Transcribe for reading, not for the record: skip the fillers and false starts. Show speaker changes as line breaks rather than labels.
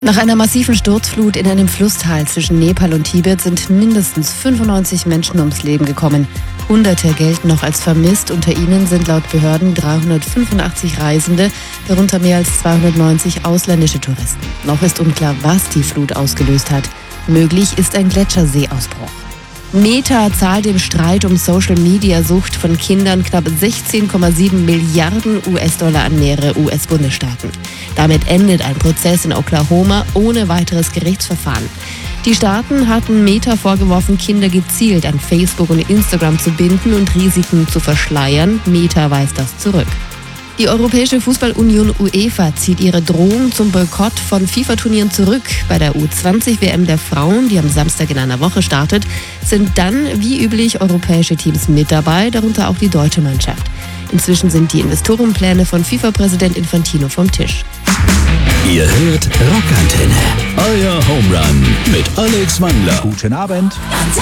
Nach einer massiven Sturzflut in einem Flusstal zwischen Nepal und Tibet sind mindestens 95 Menschen ums Leben gekommen. Hunderte gelten noch als vermisst. Unter ihnen sind laut Behörden 385 Reisende, darunter mehr als 290 ausländische Touristen. Noch ist unklar, was die Flut ausgelöst hat. Möglich ist ein Gletscherseeausbruch. Meta zahlt im Streit um Social-Media-Sucht von Kindern knapp 16,7 Milliarden US-Dollar an mehrere US-Bundesstaaten. Damit endet ein Prozess in Oklahoma ohne weiteres Gerichtsverfahren. Die Staaten hatten Meta vorgeworfen, Kinder gezielt an Facebook und Instagram zu binden und Risiken zu verschleiern. Meta weist das zurück. Die Europäische Fußballunion UEFA zieht ihre Drohung zum Boykott von FIFA-Turnieren zurück. Bei der U20-WM der Frauen, die am Samstag in einer Woche startet, sind dann wie üblich europäische Teams mit dabei, darunter auch die deutsche Mannschaft. Inzwischen sind die Investorenpläne von FIFA-Präsident Infantino vom Tisch.
Ihr hört Rockantenne, euer Home Run mit Alex Wandler.
Guten Abend.